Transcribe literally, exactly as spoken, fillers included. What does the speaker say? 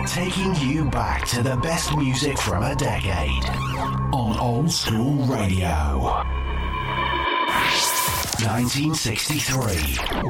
taking you back to the best music from a decade on Old School Radio. nineteen sixty-three.